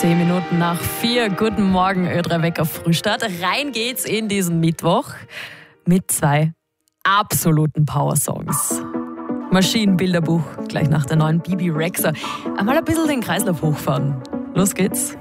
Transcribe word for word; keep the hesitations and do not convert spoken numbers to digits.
Zehn Minuten nach vier. Guten Morgen, Ö drei Wecker Frühstart. Rein geht's in diesen Mittwoch mit zwei absoluten Power-Songs. Maschinenbilderbuch, gleich nach der neuen Bibi Rexha. Einmal ein bisschen den Kreislauf hochfahren. Los geht's.